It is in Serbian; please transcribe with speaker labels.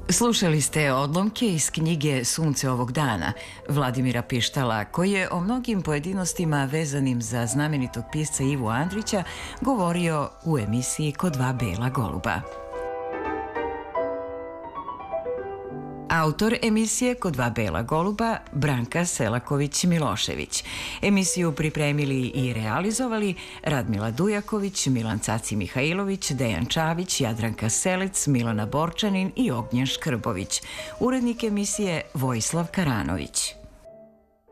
Speaker 1: Slušali ste odlomke iz knjige Sunce ovog dana Vladimira Pištala, koji je o mnogim pojedinostima vezanim za znamenitog pisca Ivu Andrića govorio u emisiji Ko dva bela goluba. Autor emisije Ko dva bela goluba Branka Selaković-Milošević. Emisiju pripremili i realizovali Radmila Dujaković, Milan Caci Mihajlović, Dejan Čavić, Jadranka Selec, Milana Borčanin i Ognjen Škrbović. Urednik emisije Vojislav Karanović.